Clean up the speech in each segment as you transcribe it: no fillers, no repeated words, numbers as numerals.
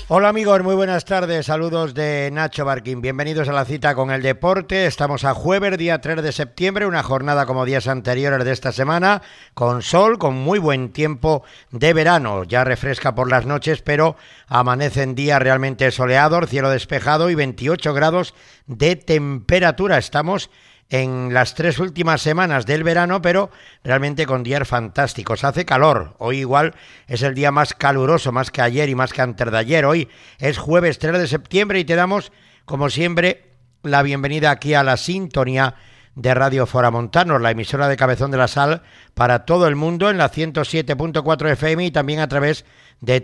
Hola amigos, muy buenas tardes, saludos de Nacho Barquín, bienvenidos a la cita con el deporte. Estamos a jueves, día 3 de septiembre, una jornada como días anteriores de esta semana, con sol, con muy buen tiempo de verano, ya refresca por las noches, pero amanecen días realmente soleados, cielo despejado y 28 grados de temperatura. Estamos en las 3 últimas semanas del verano, pero realmente con días fantásticos. Hace calor, hoy igual es el día más caluroso, más que ayer y más que antes de ayer. Hoy es jueves 3 de septiembre y te damos, como siempre, la bienvenida aquí a la sintonía de Radio Foramontanos, la emisora de Cabezón de la Sal para todo el mundo en la 107.4 FM y también a través de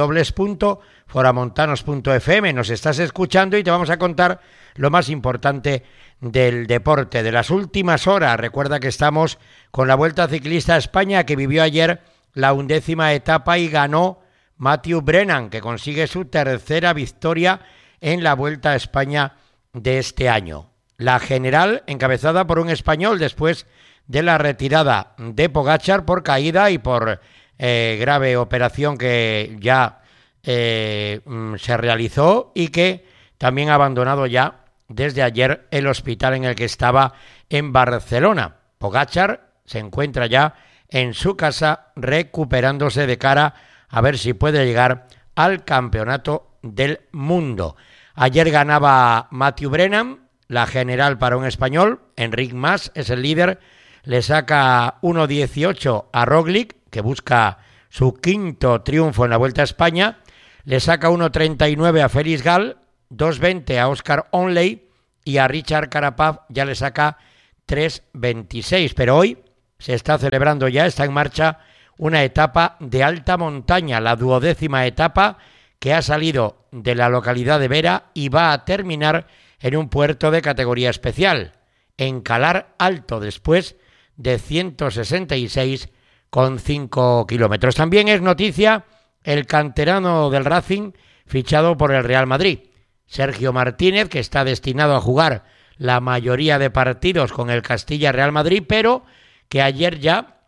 www.foramontanos.fm. Nos estás escuchando y te vamos a contar lo más importante del deporte de las últimas horas. Recuerda que estamos con la Vuelta Ciclista a España, que vivió ayer la 11ª etapa y ganó Matthew Brennan, que consigue su tercera victoria en la Vuelta a España de este año. La general encabezada por un español después de la retirada de Pogačar por caída y por grave operación que ya se realizó y que también ha abandonado ya desde ayer el hospital en el que estaba en Barcelona. Pogačar se encuentra ya en su casa recuperándose de cara a ver si puede llegar al campeonato del mundo. Ayer ganaba Matthew Brennan, la general para un español. Enric Mas es el líder, le saca 1.18 a Roglic, que busca su quinto triunfo en la Vuelta a España, le saca 1.39 a Félix Gall, 2.20 a Oscar Onley y a Richard Carapaz ya le saca 3.26. Pero hoy se está celebrando ya, está en marcha una etapa de alta montaña, la 12ª etapa que ha salido de la localidad de Vera y va a terminar en un puerto de categoría especial, en Calar Alto, después de 166,5 kilómetros. También es noticia el canterano del Racing fichado por el Real Madrid, Sergio Martínez, que está destinado a jugar la mayoría de partidos con el Castilla Real Madrid, pero que ayer ya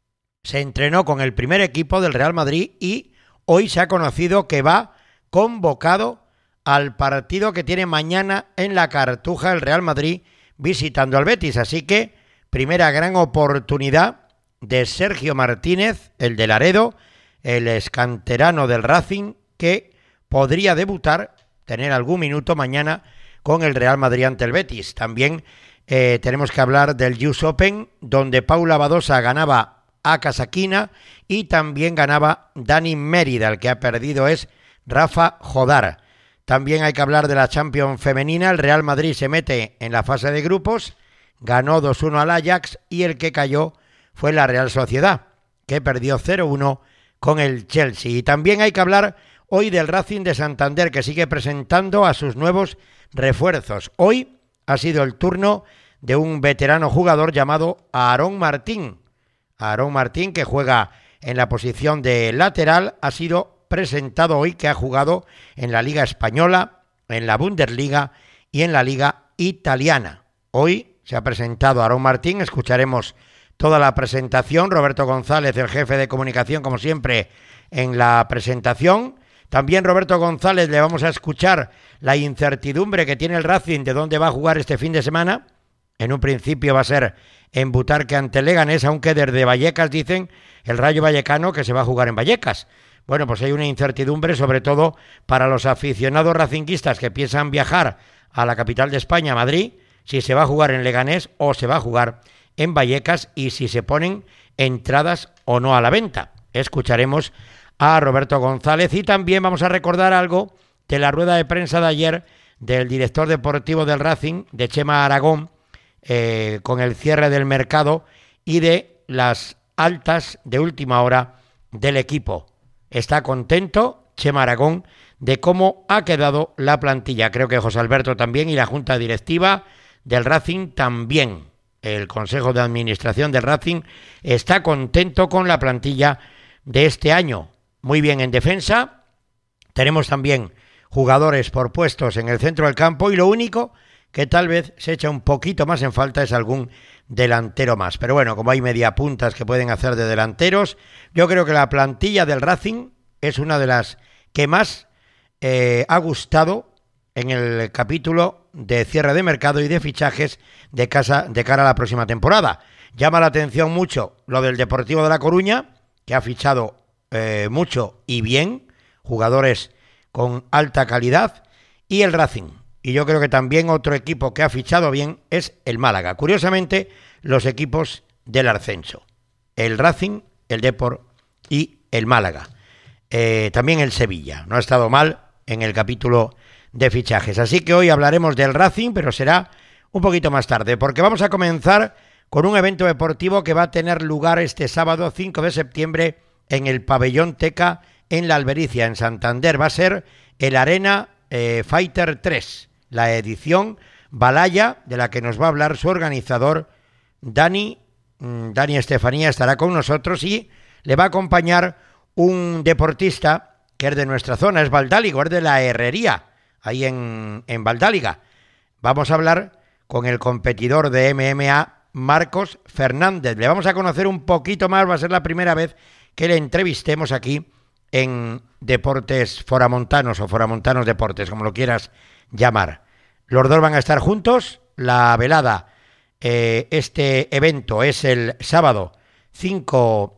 se entrenó con el primer equipo del Real Madrid y hoy se ha conocido que va convocado al partido que tiene mañana en la Cartuja el Real Madrid visitando al Betis. Así que primera gran oportunidad de Sergio Martínez, el de Laredo, el excanterano del Racing, que podría debutar, tener algún minuto mañana con el Real Madrid ante el Betis. También tenemos que hablar del US Open, donde Paula Badosa ganaba a Kasatkina y también ganaba Dani Mérida. El que ha perdido es Rafa Jodar. También hay que hablar de la Champions femenina. El Real Madrid se mete en la fase de grupos, ganó 2-1 al Ajax y el que cayó fue la Real Sociedad, que perdió 0-1 con el Chelsea. Y también hay que hablar hoy del Racing de Santander, que sigue presentando a sus nuevos refuerzos. Hoy ha sido el turno de un veterano jugador llamado Aarón Martín. Aarón Martín, que juega en la posición de lateral, ha sido presentado hoy, que ha jugado en la Liga Española, en la Bundesliga y en la Liga Italiana. Hoy se ha presentado Aarón Martín, escucharemos toda la presentación. Roberto González, el jefe de comunicación, como siempre, en la presentación. También Roberto González le vamos a escuchar la incertidumbre que tiene el Racing de dónde va a jugar este fin de semana. En un principio va a ser en Butarque ante Leganés, aunque desde Vallecas dicen el Rayo Vallecano que se va a jugar en Vallecas. Bueno, pues hay una incertidumbre, sobre todo para los aficionados racinguistas que piensan viajar a la capital de España, Madrid, si se va a jugar en Leganés o se va a jugar en Vallecas y si se ponen entradas o no a la venta. Escucharemos a Roberto González y también vamos a recordar algo de la rueda de prensa de ayer del director deportivo del Racing, de Chema Aragón, con el cierre del mercado y de las altas de última hora del equipo. Está contento Chema Aragón de cómo ha quedado la plantilla. Creo que José Alberto también y la junta directiva del Racing también. El Consejo de Administración del Racing está contento con la plantilla de este año. Muy bien en defensa. Tenemos también jugadores por puestos en el centro del campo y lo único que tal vez se echa un poquito más en falta es algún delantero más. Pero bueno, como hay mediapuntas que pueden hacer de delanteros, yo creo que la plantilla del Racing es una de las que más ha gustado en el capítulo de cierre de mercado y de fichajes de cara a la próxima temporada. Llama la atención mucho lo del Deportivo de La Coruña, que ha fichado mucho y bien, jugadores con alta calidad, y el Racing. Y yo creo que también otro equipo que ha fichado bien es el Málaga. Curiosamente, los equipos del ascenso. El Racing, el Depor y el Málaga. También el Sevilla. No ha estado mal en el capítulo de fichajes. Así que hoy hablaremos del Racing, pero será un poquito más tarde, porque vamos a comenzar con un evento deportivo que va a tener lugar este sábado 5 de septiembre en el Pabellón Teca en La Albericia, en Santander. Va a ser el Arena Fighter 3, la edición Balaya, de la que nos va a hablar su organizador Dani Estefanía. Estará con nosotros y le va a acompañar un deportista que es de nuestra zona, es valdáligo, es de la Herrería, ahí en Valdáliga. Vamos a hablar con el competidor de MMA, Marcos Fernández. Le vamos a conocer un poquito más, va a ser la primera vez que le entrevistemos aquí en Deportes Foramontanos o Foramontanos Deportes, como lo quieras llamar. Los dos van a estar juntos. La velada, este evento es el sábado 5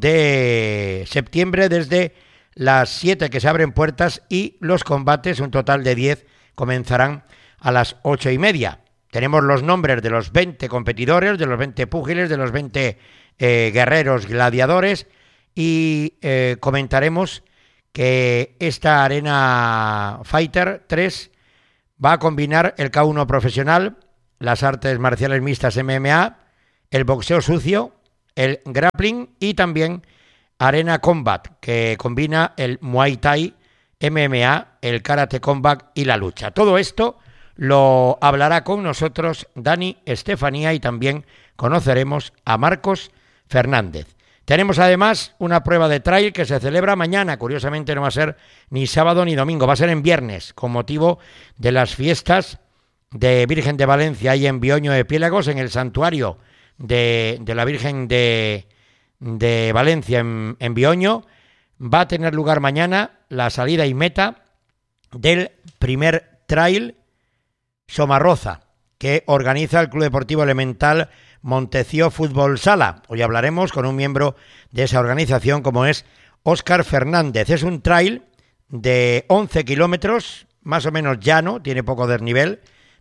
de septiembre desde las 7 que se abren puertas, y los combates, un total de 10, comenzarán a las 8:30. Tenemos los nombres de los 20 competidores, de los 20 púgiles, de los 20 guerreros gladiadores, y comentaremos que esta Arena Fighter 3 va a combinar el K1 profesional, las artes marciales mixtas MMA, el boxeo sucio, el grappling y también Arena Combat, que combina el Muay Thai, MMA, el Karate Combat y la lucha. Todo esto lo hablará con nosotros Dani Estefanía, y también conoceremos a Marcos Fernández. Tenemos además una prueba de trail que se celebra mañana. Curiosamente no va a ser ni sábado ni domingo, va a ser en viernes, con motivo de las fiestas de Virgen de Valencia ahí en Bioño de Piélagos, en el santuario de la Virgen de Valencia en Bioño. Va a tener lugar mañana la salida y meta del primer trail Somarroza, que organiza el Club Deportivo Elemental Monteció Fútbol Sala. Hoy hablaremos con un miembro de esa organización, como es Óscar Fernández. Es un trail de 11 kilómetros, más o menos llano, tiene poco desnivel,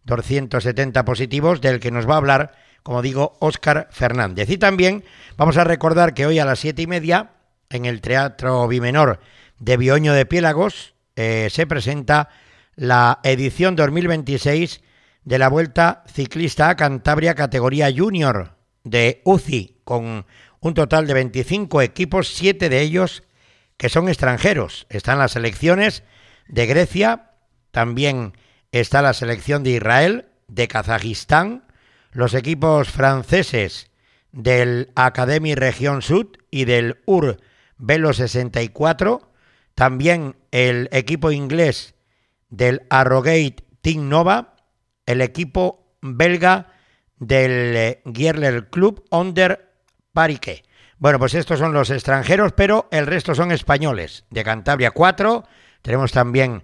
270 positivos, del que nos va a hablar, como digo, Óscar Fernández. Y también vamos a recordar que hoy a las 7:30, en el Teatro Bimenor de Bioño de Piélagos, se presenta la edición 2026 de la Vuelta Ciclista a Cantabria categoría Junior de UCI, con un total de 25 equipos, 7 de ellos que son extranjeros. Están las selecciones de Grecia, también está la selección de Israel, de Kazajistán, los equipos franceses del Academy Región Sud y del UR Velo 64, también el equipo inglés del Harrogate Team Nova, el equipo belga del Gierler Club Onder Parique. Bueno, pues estos son los extranjeros, pero el resto son españoles. De Cantabria 4, tenemos también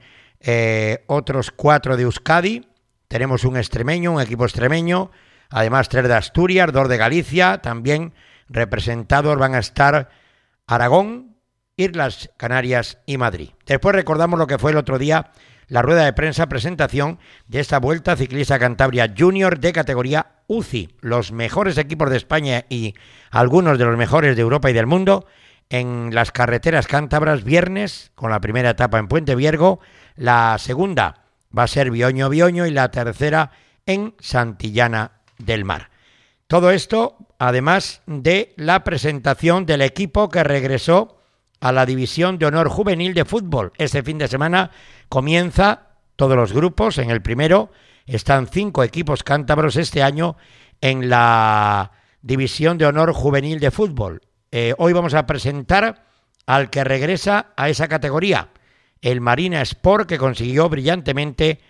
otros 4 de Euskadi, tenemos un extremeño, un equipo extremeño, además 3 de Asturias, 2 de Galicia, también representados van a estar Aragón, Islas Canarias y Madrid. Después recordamos lo que fue el otro día la rueda de prensa presentación de esta Vuelta Ciclista Cantabria Junior de categoría UCI. Los mejores equipos de España y algunos de los mejores de Europa y del mundo en las carreteras cántabras, viernes con la primera etapa en Puente Viergo, la segunda va a ser Bioño y la tercera en Santillana del Mar. Todo esto además de la presentación del equipo que regresó a la División de Honor Juvenil de Fútbol. Este fin de semana comienza todos los grupos. En el primero están 5 equipos cántabros este año en la División de Honor Juvenil de Fútbol. Hoy vamos a presentar al que regresa a esa categoría, el Marina Sport, que consiguió brillantemente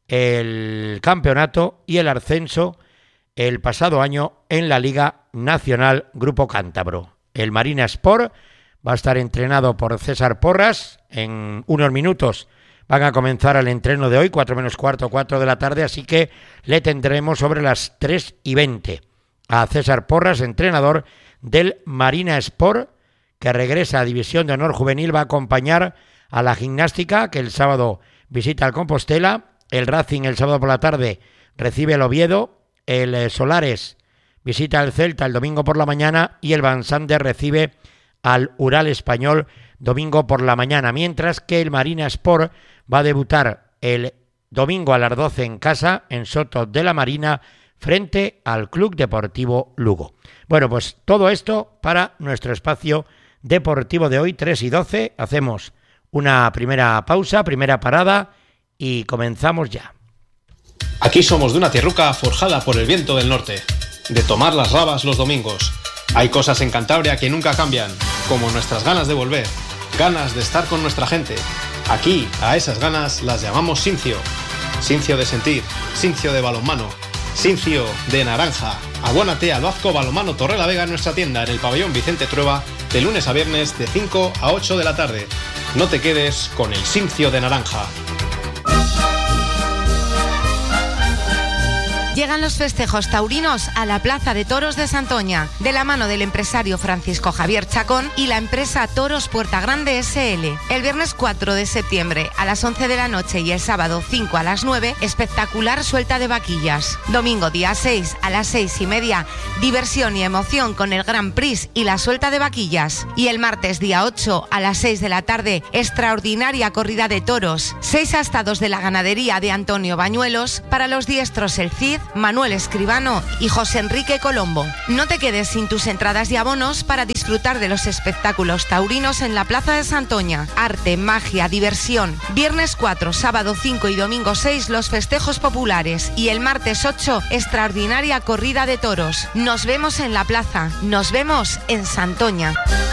el campeonato y el ascenso el pasado año en la Liga Nacional Grupo Cántabro. El Marina Sport va a estar entrenado por César Porras. En unos minutos van a comenzar el entreno de hoy, 4 menos cuarto, 4 de la tarde, así que le tendremos sobre las 3:20 a César Porras, entrenador del Marina Sport, que regresa a División de Honor Juvenil, va a acompañar a la Gimnástica, que el sábado visita al Compostela, el Racing el sábado por la tarde recibe el Oviedo, el Solares visita al Celta el domingo por la mañana y el Van Sander recibe al Ural Español domingo por la mañana, mientras que el Marina Sport va a debutar el domingo a las 12 en casa, en Soto de la Marina, frente al Club Deportivo Lugo. Bueno, pues todo esto para nuestro espacio deportivo de hoy, 3:12. Hacemos una primera pausa, primera parada y comenzamos ya. Aquí somos de una tierruca forjada por el viento del norte, de tomar las rabas los domingos. Hay cosas en Cantabria que nunca cambian, como nuestras ganas de volver, ganas de estar con nuestra gente. Aquí, a esas ganas las llamamos Sincio. Sincio de sentir, Sincio de balonmano, Sincio de naranja. Abónate al Vasco Balonmano Torrelavega en nuestra tienda en el pabellón Vicente Trueba de lunes a viernes de 5 a 8 de la tarde. No te quedes con el Sincio de naranja. Llegan los festejos taurinos a la Plaza de Toros de Santoña, de la mano del empresario Francisco Javier Chacón y la empresa Toros Puerta Grande S.L. El viernes 4 de septiembre a las 11 de la noche y el sábado 5 a las 9, espectacular suelta de vaquillas. Domingo día 6 a las 6:30, diversión y emoción con el Grand Prix y la suelta de vaquillas. Y el martes día 8 a las 6 de la tarde, extraordinaria corrida de toros. 6 astados de la ganadería de Antonio Bañuelos para los diestros El Cid, Manuel Escribano y José Enrique Colombo. No te quedes sin tus entradas y abonos para disfrutar de los espectáculos taurinos en la Plaza de Santoña. Arte, magia, diversión. Viernes 4, sábado 5 y domingo 6 los festejos populares y el martes 8 extraordinaria corrida de toros. Nos vemos en la plaza, nos vemos en Santoña.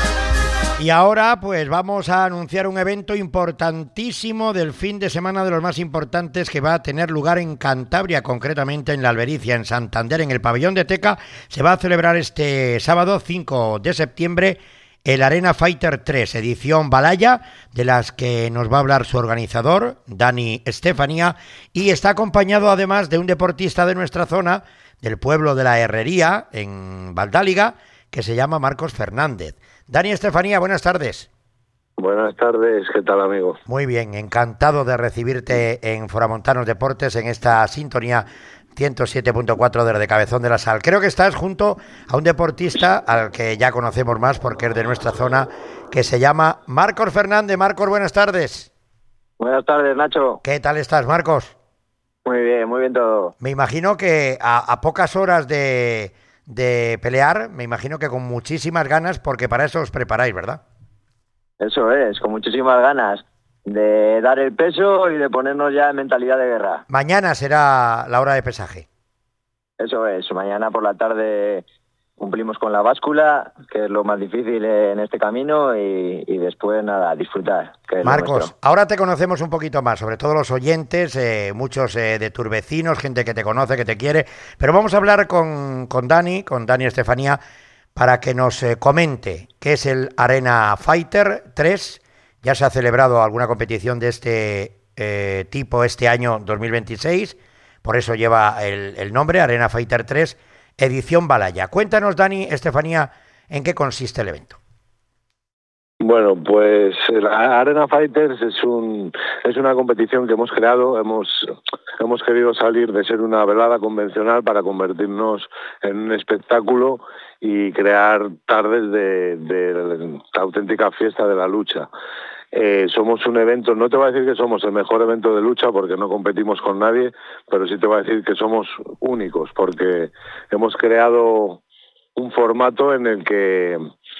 Y ahora pues vamos a anunciar un evento importantísimo del fin de semana, de los más importantes, que va a tener lugar en Cantabria, concretamente en la Albericia, en Santander, en el pabellón de Teca. Se va a celebrar este sábado 5 de septiembre el Arena Fighter 3, edición Balaya, de las que nos va a hablar su organizador, Dani Estefanía, y está acompañado además de un deportista de nuestra zona, del pueblo de la Herrería, en Valdáliga, que se llama Marcos Fernández. Dani Estefanía, buenas tardes. Buenas tardes, ¿qué tal, amigo? Muy bien, encantado de recibirte en Foramontanos Deportes, en esta sintonía 107.4 desde Cabezón de la Sal. Creo que estás junto a un deportista al que ya conocemos más porque es de nuestra zona, que se llama Marcos Fernández. Marcos, buenas tardes. Buenas tardes, Nacho. ¿Qué tal estás, Marcos? Muy bien todo. Me imagino que a pocas horas de pelear, me imagino que con muchísimas ganas, porque para eso os preparáis, ¿verdad? Eso es, con muchísimas ganas de dar el peso y de ponernos ya en mentalidad de guerra. Mañana será la hora de pesaje. Eso es, mañana por la tarde cumplimos con la báscula, que es lo más difícil en este camino, y después nada, disfrutar. Que es Marcos, ahora te conocemos un poquito más, sobre todo los oyentes, muchos de tus vecinos, gente que te conoce, que te quiere, pero vamos a hablar con Dani Estefanía, para que nos comente qué es el Arena Fighter 3. Ya se ha celebrado alguna competición de este tipo este año 2026, por eso lleva el nombre, Arena Fighter 3, edición Balaya. Cuéntanos, Dani Estefanía, en qué consiste el evento. Bueno, pues la Arena Fighters es una competición que hemos creado. Hemos querido salir de ser una velada convencional para convertirnos en un espectáculo y crear tardes de la auténtica fiesta de la lucha. Somos un evento, no te voy a decir que somos el mejor evento de lucha porque no competimos con nadie, pero sí te voy a decir que somos únicos porque hemos creado un formato en el que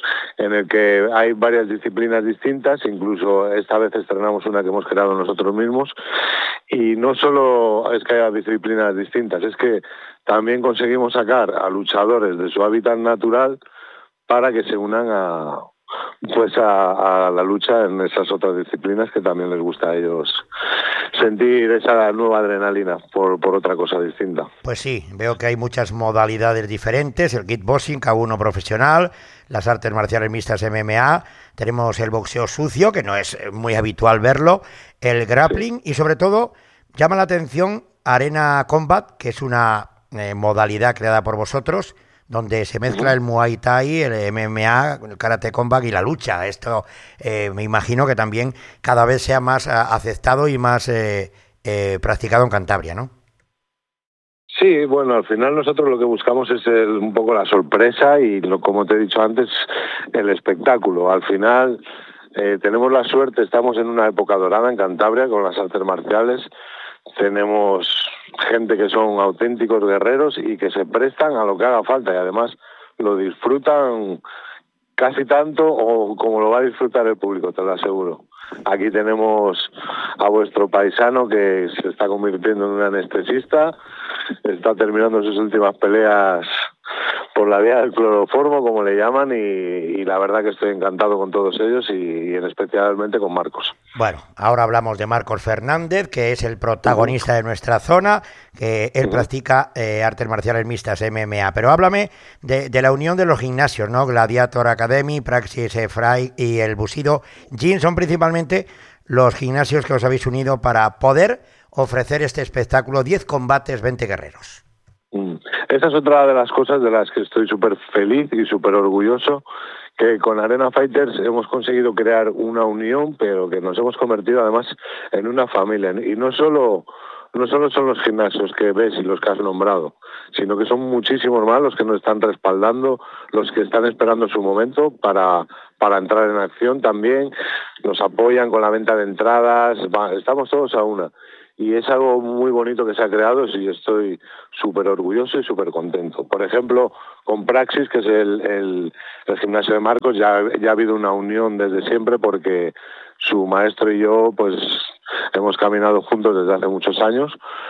hay varias disciplinas distintas, incluso esta vez estrenamos una que hemos creado nosotros mismos, y no solo es que haya disciplinas distintas, es que también conseguimos sacar a luchadores de su hábitat natural para que se unan a la lucha en esas otras disciplinas que también les gusta a ellos sentir esa nueva adrenalina por otra cosa distinta. Pues sí, veo que hay muchas modalidades diferentes, el kickboxing, K1 profesional, las artes marciales mixtas MMA, tenemos el boxeo sucio, que no es muy habitual verlo, el grappling y sobre todo llama la atención Arena Combat, que es una modalidad creada por vosotros, donde se mezcla el Muay Thai, el MMA, el Karate Combat y la lucha. Esto me imagino que también cada vez sea más aceptado y más practicado en Cantabria, ¿no? Sí, bueno, al final nosotros lo que buscamos es un poco la sorpresa y, como te he dicho antes, el espectáculo. Al final tenemos la suerte, estamos en una época dorada en Cantabria con las artes marciales. Tenemos gente que son auténticos guerreros y que se prestan a lo que haga falta y además lo disfrutan casi tanto o como lo va a disfrutar el público, te lo aseguro. Aquí tenemos a vuestro paisano que se está convirtiendo en un anestesista, está terminando sus últimas peleas por la vía del cloroformo, como le llaman, y la verdad que estoy encantado con todos ellos y especialmente con Marcos. Bueno, ahora hablamos de Marcos Fernández, que es el protagonista de nuestra zona, que él practica artes marciales mixtas, MMA, pero háblame de la unión de los gimnasios, ¿no? Gladiator Academy, Praxis Fry y el Busido Gym son principalmente los gimnasios que os habéis unido para poder ofrecer este espectáculo, 10 combates, 20 guerreros. Esa es otra de las cosas de las que estoy súper feliz y súper orgulloso, que con Arena Fighters hemos conseguido crear una unión, pero que nos hemos convertido además en una familia. Y no solo son los gimnasios que ves y los que has nombrado, sino que son muchísimos más los que nos están respaldando, los que están esperando su momento para entrar en acción también, nos apoyan con la venta de entradas, estamos todos a una. Y es algo muy bonito que se ha creado y estoy súper orgulloso y súper contento. Por ejemplo, con Praxis, que es el gimnasio de Marcos, ya ha habido una unión desde siempre porque su maestro y yo pues hemos caminado juntos desde hace muchos años,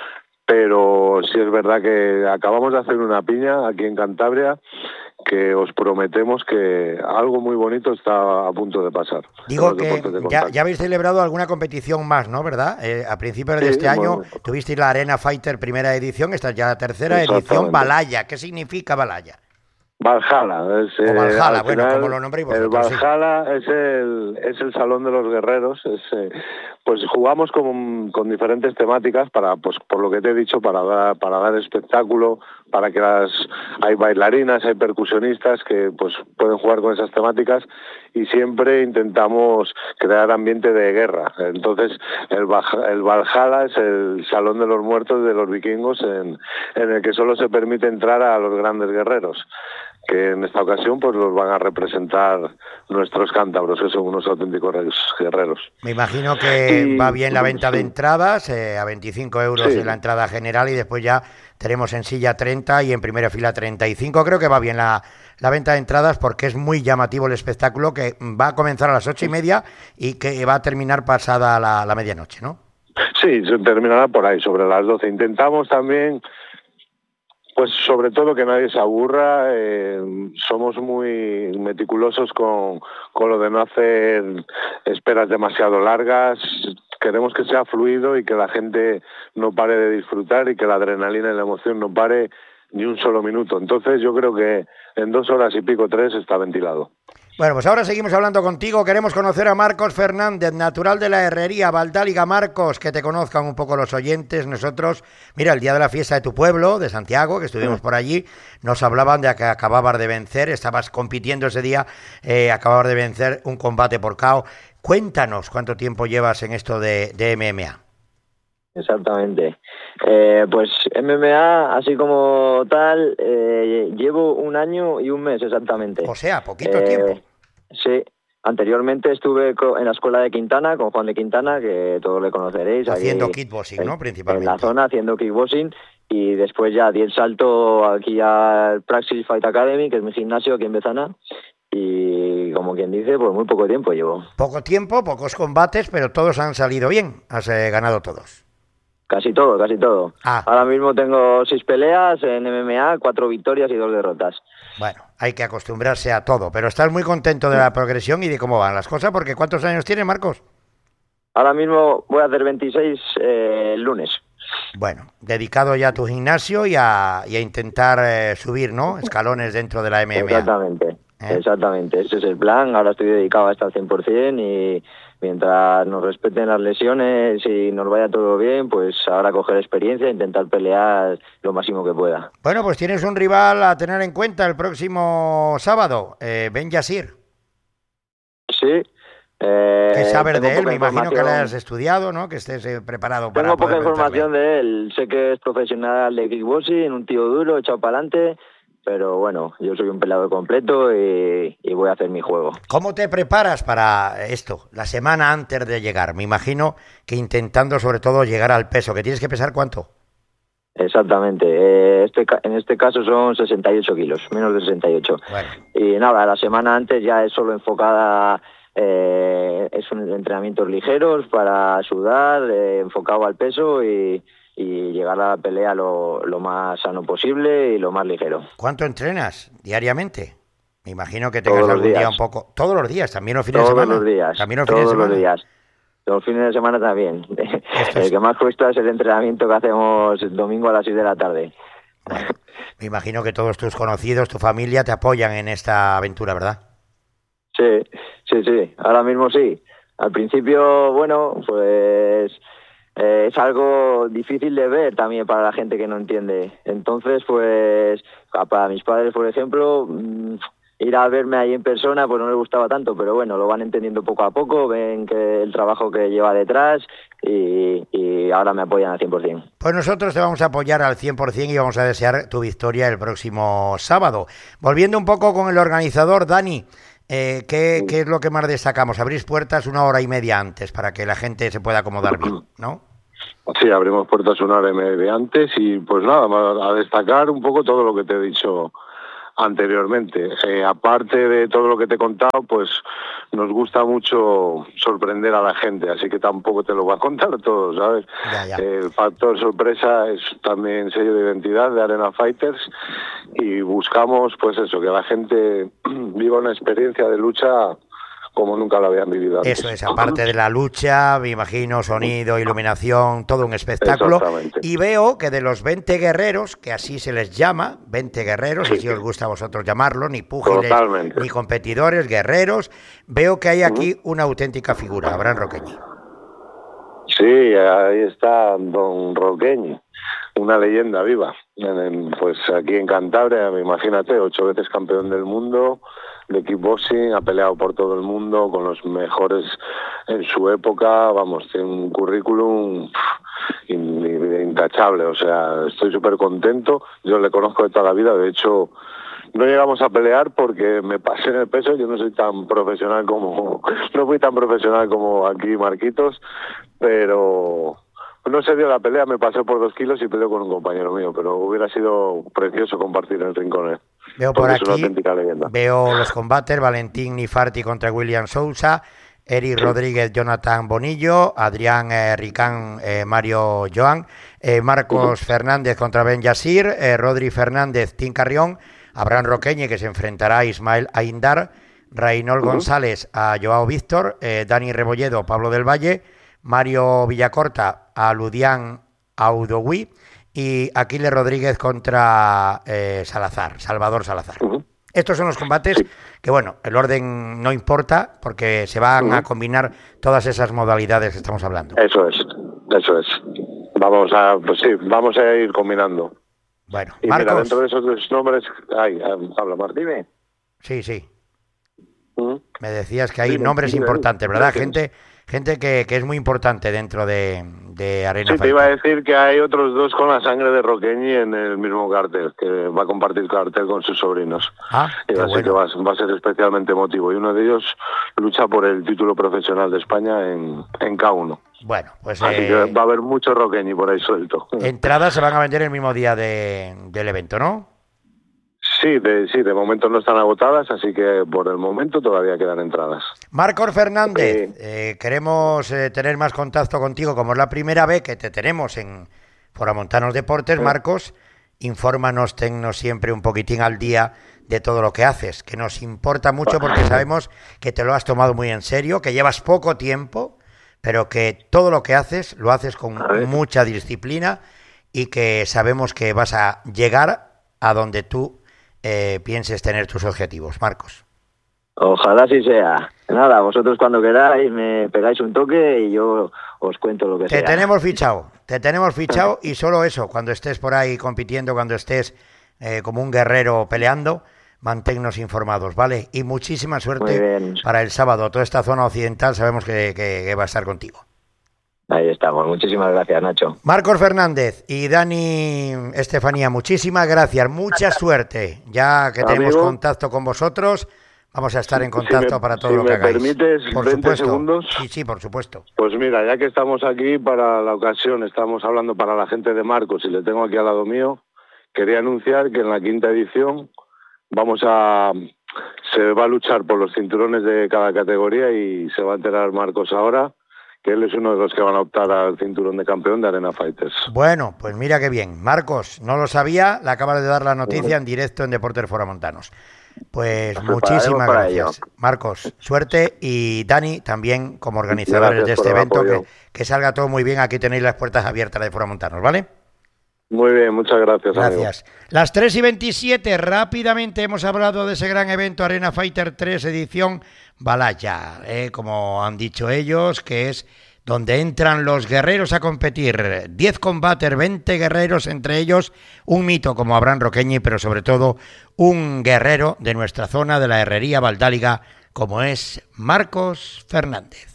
pero sí es verdad que acabamos de hacer una piña aquí en Cantabria que os prometemos que algo muy bonito está a punto de pasar. Digo que ya habéis celebrado alguna competición más, ¿no? ¿Verdad? A principios de este año tuvisteis la Arena Fighter primera edición, esta es ya la tercera edición, Balaya. ¿Qué significa Balaya? Valhalla. O Valhalla, bueno, final, como lo nombréis vosotros. El Valhalla sí. es el salón de los guerreros. Pues jugamos con diferentes temáticas para, pues por lo que te he dicho, para dar espectáculo, para que hay bailarinas, hay percusionistas que pues pueden jugar con esas temáticas y siempre intentamos crear ambiente de guerra. Entonces el Valhalla es el salón de los muertos de los vikingos en el que solo se permite entrar a los grandes guerreros, que en esta ocasión pues los van a representar nuestros cántabros, que son unos auténticos guerreros. Me imagino que va bien la venta de entradas, a 25 euros en la entrada general y después ya tenemos en silla 30 y en primera fila 35. Creo que va bien la venta de entradas porque es muy llamativo el espectáculo, que va a comenzar a las 8:30 y que va a terminar pasada la medianoche, ¿no? Sí, se terminará por ahí, sobre las 12. Intentamos también, pues sobre todo que nadie se aburra, somos muy meticulosos con lo de no hacer esperas demasiado largas, queremos que sea fluido y que la gente no pare de disfrutar y que la adrenalina y la emoción no pare ni un solo minuto. Entonces yo creo que en 2 horas y pico, 3 está ventilado. Bueno, pues ahora seguimos hablando contigo. Queremos conocer a Marcos Fernández, natural de la Herrería, Valdáliga. Marcos, que te conozcan un poco los oyentes. Nosotros, mira, el día de la fiesta de tu pueblo, de Santiago, que estuvimos por allí, nos hablaban de que acababas de vencer, estabas compitiendo ese día, acababas de vencer un combate por KO. Cuéntanos cuánto tiempo llevas en esto de MMA. Exactamente. Pues MMA, así como tal, llevo 1 año y 1 mes exactamente. O sea, poquito tiempo. Sí. Anteriormente estuve en la escuela de Quintana, con Juan de Quintana, que todos le conoceréis. Haciendo kickboxing, ¿no? Principalmente. En la zona, haciendo kickboxing. Y después ya di el salto aquí al Praxis Fight Academy, que es mi gimnasio aquí en Bezana. Y como quien dice, pues muy poco tiempo llevo. Poco tiempo, pocos combates, pero todos han salido bien. Has ganado todos. Casi todo. Ahora mismo tengo 6 peleas en MMA, 4 victorias y 2 derrotas. Bueno, hay que acostumbrarse a todo, pero estás muy contento de la progresión y de cómo van las cosas, porque ¿cuántos años tienes, Marcos? Ahora mismo voy a hacer 26 el lunes. Bueno, dedicado ya a tu gimnasio y a intentar subir, ¿no? Escalones dentro de la MMA. Exactamente, exactamente. Ese es el plan. Ahora estoy dedicado a esto al 100% y mientras nos respeten las lesiones y nos vaya todo bien, pues ahora coger experiencia e intentar pelear lo máximo que pueda. Bueno, pues tienes un rival a tener en cuenta el próximo sábado, Ben Yasir. Sí. ¿Qué sabes de él? Me imagino que le has información. estudiado, ¿no? Que estés preparado para Tengo poca poder información vencerle. de él. Sé que es profesional de kickboxing, un tío duro, echado para adelante, pero bueno, yo soy un peleador completo y voy a hacer mi juego. ¿Cómo te preparas para esto, la semana antes de llegar? Me imagino que intentando sobre todo llegar al peso, que tienes que pesar ¿cuánto? Exactamente. En este caso son 68 kilos, menos de 68. Bueno, Y nada, la semana antes ya es solo enfocada, es un entrenamientos ligeros para sudar, enfocado al peso y llegar a la pelea lo más sano posible y lo más ligero. ¿cuánto entrenas diariamente? Me imagino que Todos tengas los algún día días. un poco... Todos los días, también los fines de Todos semana. los días. También los fines de Todos los semana. días. Los fines de semana también. Esto El es- que más cuesta es el entrenamiento que hacemos el domingo a las 6 de la tarde. Bueno, me imagino que todos tus conocidos, tu familia te apoyan en esta aventura, ¿verdad? Sí, sí, sí. Ahora mismo sí. Al principio, bueno, pues es algo difícil de ver también para la gente que no entiende. Entonces, pues, para mis padres, por ejemplo, ir a verme ahí en persona, pues no les gustaba tanto, pero bueno, lo van entendiendo poco a poco, ven que el trabajo que lleva detrás y ahora me apoyan al 100%. Pues nosotros te vamos a apoyar al 100% y vamos a desear tu victoria el próximo sábado. Volviendo un poco con el organizador, Dani, ¿qué es lo que más destacamos? Abrís puertas 1 hora y media antes para que la gente se pueda acomodar bien, ¿no? Sí, abrimos puertas 1 hora y media antes y pues nada, a destacar un poco todo lo que te he dicho anteriormente. Aparte de todo lo que te he contado, pues nos gusta mucho sorprender a la gente, así que tampoco te lo voy a contar todo, ¿sabes? Ya. El factor sorpresa es también sello de identidad de Arena Fighters y buscamos pues eso, que la gente viva una experiencia de lucha como nunca lo habían vivido antes. Eso es, aparte de la lucha, me imagino, sonido, iluminación, todo un espectáculo. Exactamente. Y veo que de los 20 guerreros, que así se les llama, 20 guerreros, así os gusta a vosotros llamarlo, ni púgiles, Totalmente. ni competidores, guerreros, veo que hay aquí una auténtica figura, Abraham Roqueñi. Sí, ahí está Don Roqueñi, una leyenda viva. Pues aquí en Cantabria, imagínate, 8 veces campeón del mundo de kickboxing, ha peleado por todo el mundo con los mejores en su época, vamos, tiene un currículum intachable, o sea, estoy súper contento, yo le conozco de toda la vida, de hecho no llegamos a pelear porque me pasé en el peso, yo no soy tan profesional como, no fui tan profesional como aquí Marquitos, pero no se dio la pelea, me pasé por 2 kilos y peleó con un compañero mío, pero hubiera sido precioso compartir el rincón. Veo por Es una aquí, auténtica leyenda. veo los combates, Valentín Nifarti contra William Sousa, Eric Rodríguez, Jonathan Bonillo, Adrián Ricán, Mario Joan, Marcos Fernández contra Ben Yasir, Rodri Fernández, Tim Carrión, Abraham Roqueñi, que se enfrentará a Ismael Aindar, Reynold González a Joao Víctor, Dani Rebolledo, Pablo del Valle, Mario Villacorta a Ludián Audowi y Aquiles Rodríguez contra Salvador Salazar. Estos son los combates que, bueno, el orden no importa porque se van a combinar todas esas modalidades que estamos hablando. Eso es. Vamos a ir combinando. Bueno, Y Marcos. mira, dentro de esos 2 nombres, habla Martínez. Sí. ¿Mm? Me decías que hay Dime, nombres dime, importantes, ¿verdad? gracias. Gente que es muy importante dentro de Arena Sí, te iba a Fighter. decir que hay otros 2 con la sangre de Roqueñi en el mismo cartel, que va a compartir cartel con sus sobrinos. Ah, Y qué así que bueno. va a ser especialmente emotivo. Y uno de ellos lucha por el título profesional de España en K1. Bueno, pues Así que va a haber mucho Roqueñi por ahí suelto. entradas se van a vender el mismo día del evento, ¿no? Sí, de momento no están agotadas, así que por el momento todavía quedan entradas. Marcos Fernández, queremos tener más contacto contigo, como es la primera vez que te tenemos en Foramontanos Deportes. Marcos, infórmanos, tennos siempre un poquitín al día de todo lo que haces, que nos importa mucho porque sabemos que te lo has tomado muy en serio, que llevas poco tiempo, pero que todo lo que haces lo haces con mucha disciplina y que sabemos que vas a llegar a donde tú pienses tener tus objetivos, Marcos. Ojalá así sea. Nada, vosotros cuando queráis me pegáis un toque y yo os cuento lo que sea. Te tenemos fichado y solo eso, cuando estés por ahí compitiendo, cuando estés como un guerrero peleando, manténnos informados, ¿vale? Y muchísima suerte para el sábado. Toda esta zona occidental sabemos que va a estar contigo. Ahí estamos. Muchísimas gracias, Nacho. Marcos Fernández y Dani Estefanía, muchísimas gracias. Mucha suerte. Ya que tenemos contacto con vosotros, vamos a estar en contacto para todo lo que hagáis. Si me permites, por 20 supuesto. segundos. Sí, por supuesto. Pues mira, ya que estamos aquí para la ocasión, estamos hablando para la gente de Marcos y le tengo aquí al lado mío, quería anunciar que en la 5ª edición se va a luchar por los cinturones de cada categoría y se va a enterar Marcos ahora que él es uno de los que van a optar al cinturón de campeón de Arena Fighters. Bueno, pues mira qué bien. Marcos, no lo sabía, le acabas de dar la noticia en directo en Deportes Foramontanos. Pues muchísimas gracias. Marcos, suerte, y Dani también como organizadores de este evento, que salga todo muy bien. Aquí tenéis las puertas abiertas de Foramontanos, ¿vale? Muy bien, muchas gracias. Gracias. Amigo. Las 3:27, rápidamente hemos hablado de ese gran evento Arena Fighter 3 edición Balaya, como han dicho ellos, que es donde entran los guerreros a competir. 10 combater, 20 guerreros, entre ellos un mito como Abraham Roqueñi, pero sobre todo un guerrero de nuestra zona, de la herrería Valdáliga, como es Marcos Fernández.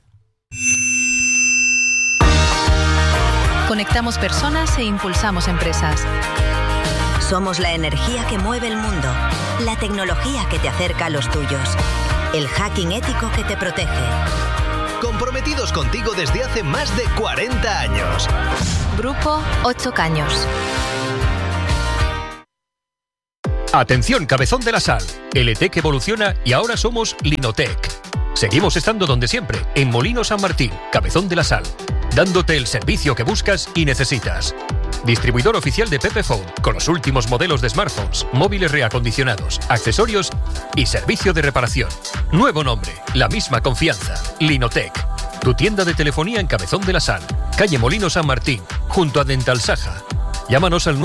Conectamos personas e impulsamos empresas. Somos la energía que mueve el mundo, la tecnología que te acerca a los tuyos, el hacking ético que te protege. Comprometidos contigo desde hace más de 40 años. Grupo 8 Caños. Atención, Cabezón de la Sal. LTEC evoluciona y ahora somos Linotec. Seguimos estando donde siempre, en Molino San Martín, Cabezón de la Sal, dándote el servicio que buscas y necesitas. Distribuidor oficial de Pepephone, con los últimos modelos de smartphones, móviles reacondicionados, accesorios y servicio de reparación. Nuevo nombre, la misma confianza. Linotec. Tu tienda de telefonía en Cabezón de la Sal, calle Molino San Martín, junto a Dental Saja. Llámanos al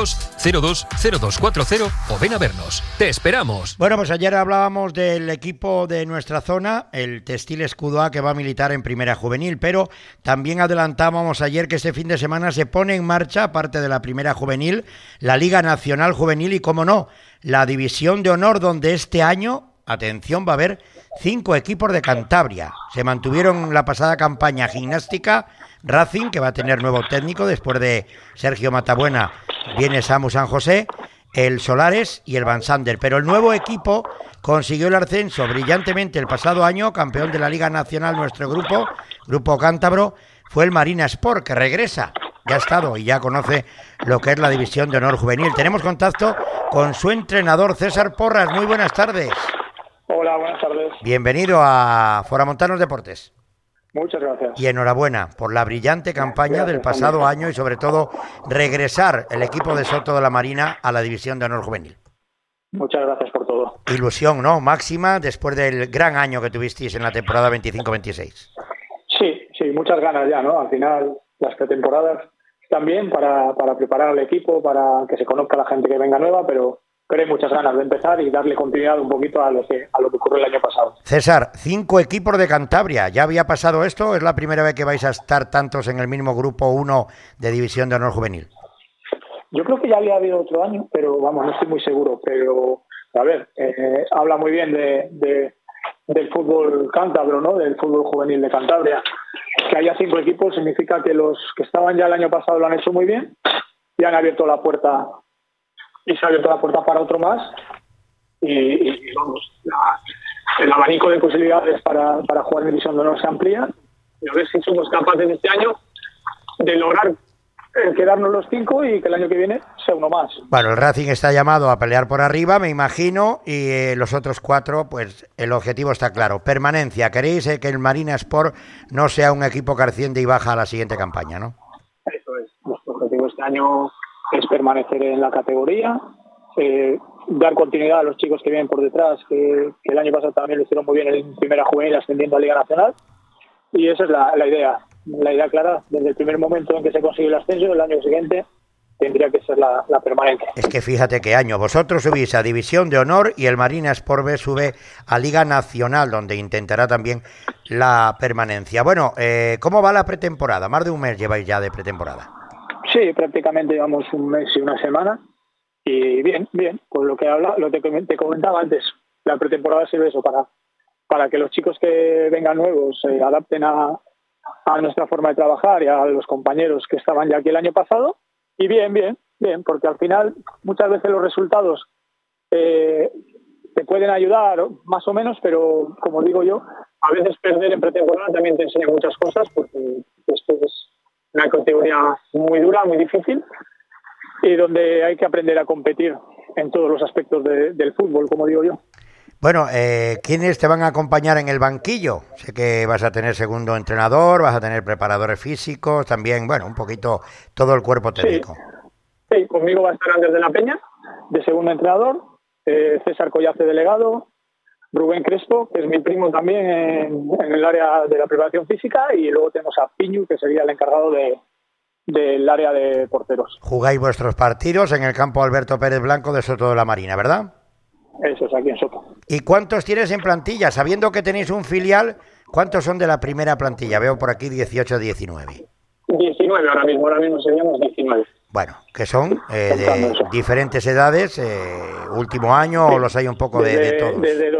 942-020240 o ven a vernos. ¡Te esperamos! Bueno, pues ayer hablábamos del equipo de nuestra zona, el Textil Escudo A, que va a militar en Primera Juvenil, pero también adelantábamos ayer que este fin de semana se pone en marcha, aparte de la Primera Juvenil, la Liga Nacional Juvenil y, cómo no, la División de Honor, donde este año, atención, va a haber 5 equipos de Cantabria. Se mantuvieron la pasada campaña gimnástica. Racing, que va a tener nuevo técnico después de Sergio Matabuena, viene Samu San José, el Solares y el Van Sander, pero el nuevo equipo consiguió el ascenso brillantemente el pasado año, campeón de la Liga Nacional. Nuestro grupo cántabro, fue el Marina Sport, que regresa, ya ha estado y ya conoce lo que es la División de Honor Juvenil. Tenemos contacto con su entrenador, César Porras. Muy buenas tardes. Hola, buenas tardes. Bienvenido a Foramontanos Deportes. Muchas gracias. Y enhorabuena por la brillante campaña del pasado año y sobre todo regresar el equipo de Soto de la Marina a la División de Honor Juvenil. Muchas gracias por todo. Ilusión, ¿no? Máxima después del gran año que tuvisteis en la temporada 25-26. Sí, muchas ganas ya, ¿no? Al final las pretemporadas están bien para preparar al equipo, para que se conozca la gente que venga nueva, pero hay muchas ganas de empezar y darle continuidad un poquito a lo que ocurrió el año pasado. César, 5 equipos de Cantabria. ¿Ya había pasado esto? ¿Es la primera vez que vais a estar tantos en el mismo grupo 1 de División de Honor Juvenil? Yo creo que ya había habido otro año, pero vamos, no estoy muy seguro. Pero, a ver, habla muy bien del fútbol cántabro, ¿no? Del fútbol juvenil de Cantabria. Que haya 5 equipos significa que los que estaban ya el año pasado lo han hecho muy bien y han abierto la puerta. Y se ha abierto la puerta para otro más y vamos, el abanico de posibilidades para jugar en División de Honor se amplía y a ver si somos capaces este año de lograr quedarnos los 5 y que el año que viene sea uno más. Bueno, el Racing está llamado a pelear por arriba, me imagino, y los otros 4, pues el objetivo está claro. Permanencia. Queréis que el Marina Sport no sea un equipo que asciende y baja a la siguiente campaña, ¿no? Eso es. Nuestro objetivo este año es permanecer en la categoría, dar continuidad a los chicos que vienen por detrás, que el año pasado también lo hicieron muy bien en Primera Juvenil, ascendiendo a Liga Nacional, y esa es la idea. La idea clara, desde el primer momento en que se consigue el ascenso, el año siguiente tendría que ser la permanencia. Es que fíjate qué año. Vosotros subís a División de Honor y el Marina Sport B sube a Liga Nacional, donde intentará también la permanencia. Bueno, ¿cómo va la pretemporada? Más de un mes lleváis ya de pretemporada. Sí, prácticamente llevamos un mes y una semana. Y bien. Pues lo que te comentaba antes, la pretemporada sirve eso para que los chicos que vengan nuevos se adapten a nuestra forma de trabajar y a los compañeros que estaban ya aquí el año pasado. Y bien, porque al final muchas veces los resultados te pueden ayudar más o menos, pero como digo yo, a veces perder en pretemporada también te enseña muchas cosas, porque esto es una categoría muy dura, muy difícil, y donde hay que aprender a competir en todos los aspectos del fútbol, como digo yo. Bueno, ¿quiénes te van a acompañar en el banquillo? Sé que vas a tener segundo entrenador, vas a tener preparadores físicos, también, bueno, un poquito todo el cuerpo técnico. Sí, conmigo va a estar Andrés de la Peña, de segundo entrenador, César Collace, delegado, Rubén Crespo, que es mi primo también en el área de la preparación física, y luego tenemos a Piñu, que sería el encargado del área de porteros. Jugáis vuestros partidos en el campo Alberto Pérez Blanco de Soto de la Marina, ¿verdad? Eso es, aquí en Soto. ¿Y cuántos tienes en plantilla? Sabiendo que tenéis un filial, ¿cuántos son de la primera plantilla? Veo por aquí 18, 19. 19 ahora mismo seríamos 19. Bueno, que son de diferentes edades, último año, o los hay un poco de todos. Desde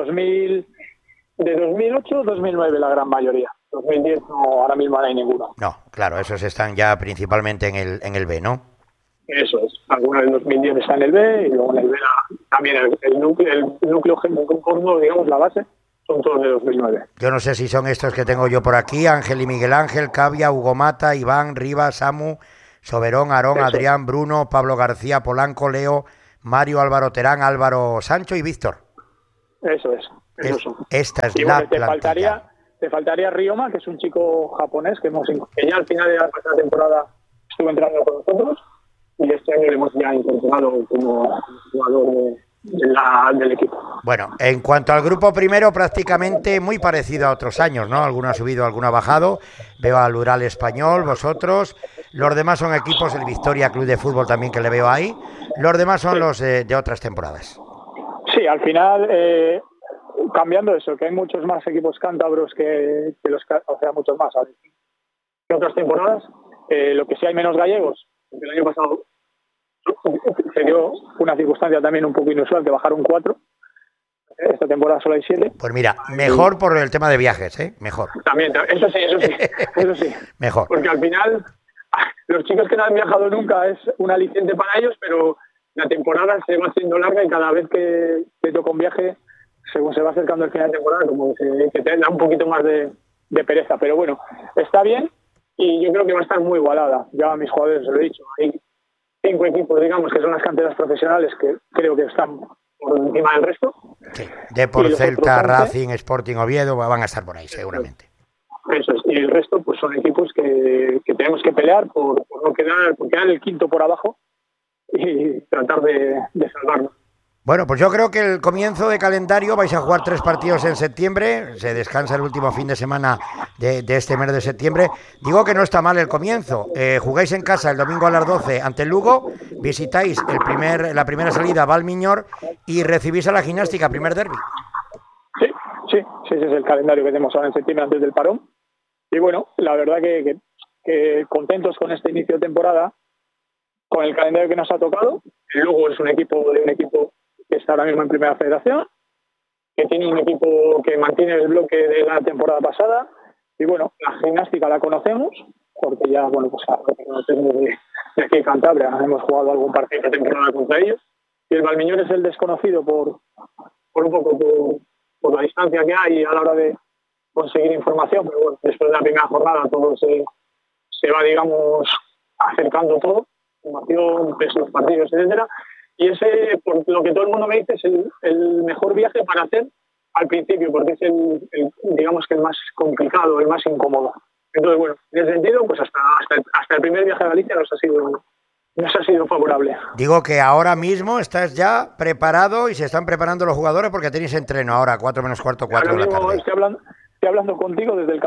2008, 2009 la gran mayoría. 2010 no, ahora mismo no hay ninguno. No, claro, esos están ya principalmente en el B, ¿no? Eso es. Alguna del 2010 está en el B, y luego en el B también el núcleo género, digamos, la base, son todos de 2009. Yo no sé si son estos que tengo yo por aquí: Ángel y Miguel Ángel, Cavia, Hugo Mata, Iván, Rivas, Samu, Soberón, Aarón, Adrián, Bruno, Pablo García, Polanco, Leo, Mario, Álvaro Terán, Álvaro Sancho y Víctor. Eso es. Esta es y la bueno, te faltaría Ryoma, que es un chico japonés que ya al final de la pasada temporada estuvo entrando con nosotros, y este año le hemos ya incorporado como jugador del equipo. Bueno, en cuanto al grupo primero, prácticamente muy parecido a otros años, ¿no? Alguno ha subido, alguno ha bajado. Veo al Ural Español, vosotros. Los demás son equipos, el Victoria Club de Fútbol también, que le veo ahí. Los demás son los de otras temporadas. Sí, al final, cambiando eso, que hay muchos más equipos cántabros que los, o sea, muchos más, ¿sabes? Que otras temporadas. Lo que sí hay menos gallegos. El año pasado se dio una circunstancia también un poco inusual, que bajaron 4. Esta temporada solo hay 7. Pues mira, mejor por el tema de viajes, ¿eh? Mejor. También, eso sí. Mejor. Porque al final, los chicos que no han viajado nunca es un aliciente para ellos, pero la temporada se va haciendo larga, y cada vez que toca un viaje, según se va acercando el final de temporada, como que te da un poquito más de pereza. Pero bueno, está bien, y yo creo que va a estar muy igualada. Ya a mis jugadores se lo he dicho. Hay 5 equipos, digamos, que son las canteras profesionales, que creo que están por encima del resto. Sí. Depor, Celta, Racing, Sporting, Oviedo van a estar por ahí, seguramente. Eso es. Y el resto pues son equipos que tenemos que pelear por no quedar el quinto por abajo y tratar de salvarnos. Bueno, pues yo creo que el comienzo de calendario, vais a jugar 3 partidos en septiembre, se descansa el último fin de semana de este mes de septiembre. Digo que no está mal el comienzo. Jugáis en casa el domingo a las 12 ante el Lugo, visitáis la primera salida a Valmiñor y recibís a la Gimnástica, primer derbi. Sí, ese es el calendario que tenemos ahora en septiembre antes del parón. Y bueno, la verdad que contentos con este inicio de temporada, con el calendario que nos ha tocado. El Lugo es un equipo que está ahora mismo en Primera Federación, que tiene un equipo que mantiene el bloque de la temporada pasada, y bueno, la Gimnástica la conocemos, porque ya, bueno, pues la conocemos de aquí en Cantabria, hemos jugado algún partido de temporada contra ellos, y el Valmiñor es el desconocido por un poco por la distancia que hay a la hora de conseguir información, pero bueno, después de la primera jornada todo se va, digamos, acercando todo, información, los partidos, etcétera. Y ese, por lo que todo el mundo me dice, es el mejor viaje para hacer al principio, porque es digamos que el más complicado, el más incómodo. Entonces, bueno, en ese sentido, pues hasta el primer viaje a Galicia nos ha sido favorable. Digo que ahora mismo estás ya preparado y se están preparando los jugadores porque tenéis entreno ahora, 4 menos cuarto, 4 de la tarde. Estoy hablando contigo desde el campo.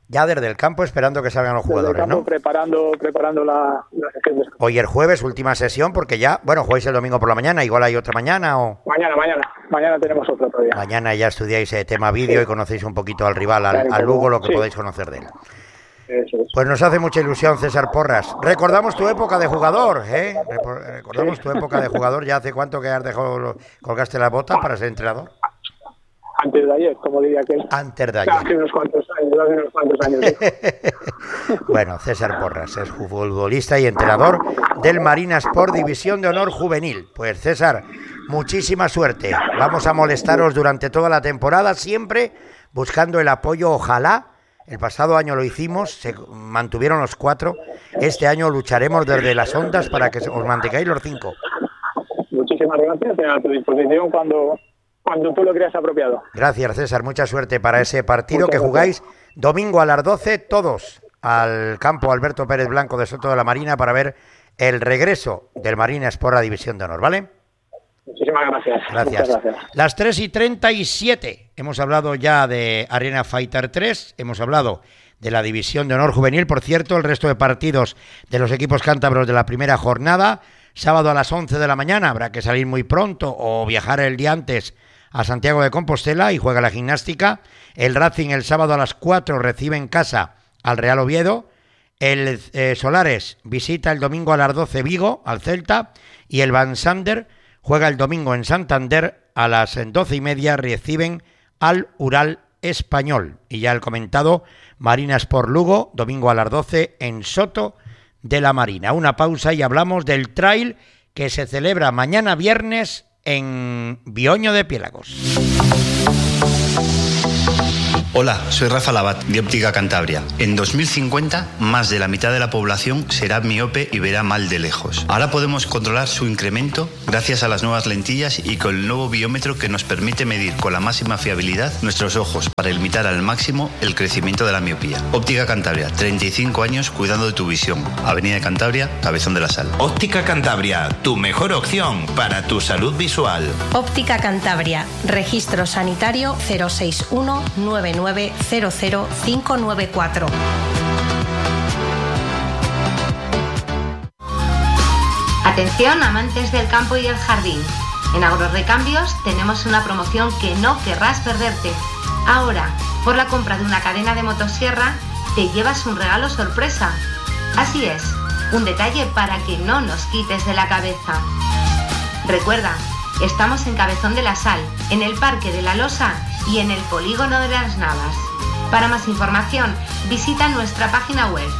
Ya desde el campo esperando que salgan los jugadores, campo, ¿no? Preparando la sesión. Hoy el jueves, última sesión, porque ya, bueno, jugáis el domingo por la mañana, igual hay otra mañana o... Mañana tenemos otro todavía. Mañana ya estudiáis tema vídeo y conocéis un poquito al rival, al Lugo, lo que podéis conocer de él. Eso es. Pues nos hace mucha ilusión, César Porras. Recordamos tu época de jugador, ¿eh? Recordamos tu época de jugador. ¿Ya hace cuánto que has dejado, colgaste la bota para ser entrenador? Antes de ayer, como diría aquel. Antes de ayer. Hace unos cuantos años. ¿Sí? Bueno, César Porras es futbolista y entrenador del Marina Sport División de Honor Juvenil. Pues César, muchísima suerte. Vamos a molestaros durante toda la temporada, siempre buscando el apoyo, ojalá. El pasado año lo hicimos, se mantuvieron los 4. Este año lucharemos desde las ondas para que os mantengáis los 5. Muchísimas gracias, a tu disposición cuando tú lo creas apropiado. Gracias, César. Mucha suerte para ese partido que jugáis domingo a las 12, todos al campo Alberto Pérez Blanco de Soto de la Marina para ver el regreso del Marina Sport a División de Honor, ¿vale? Muchísimas gracias. Gracias. Muchas gracias. Las 3:37. Hemos hablado ya de Arena Fighter 3, hemos hablado de la División de Honor Juvenil. Por cierto, el resto de partidos de los equipos cántabros de la primera jornada, sábado a las 11 de la mañana, habrá que salir muy pronto o viajar el día antes a Santiago de Compostela y juega la Gimnástica. El Racing el sábado a las 4 recibe en casa al Real Oviedo. El Solares visita el domingo a las 12 Vigo al Celta y el Van Sander juega el domingo en Santander a las 12:30, reciben al Ural Español. Y ya el comentado Marina Sport Lugo, domingo a las 12 en Soto de la Marina. Una pausa y hablamos del trail que se celebra mañana viernes en Bioño de Piélagos. Hola, soy Rafa Labat, de Óptica Cantabria. En 2050, más de la mitad de la población será miope y verá mal de lejos. Ahora podemos controlar su incremento gracias a las nuevas lentillas y con el nuevo biómetro que nos permite medir con la máxima fiabilidad nuestros ojos para limitar al máximo el crecimiento de la miopía. Óptica Cantabria, 35 años cuidando de tu visión. Avenida de Cantabria, Cabezón de la Sal. Óptica Cantabria, tu mejor opción para tu salud visual. Óptica Cantabria, registro sanitario 061 9900594. Atención, amantes del campo y el jardín. En Agrorrecambios tenemos una promoción que no querrás perderte. Ahora, por la compra de una cadena de motosierra, te llevas un regalo sorpresa. Así es, un detalle para que no nos quites de la cabeza. Recuerda, estamos en Cabezón de la Sal, en el Parque de la Losa y en el Polígono de las Navas. Para más información, visita nuestra página web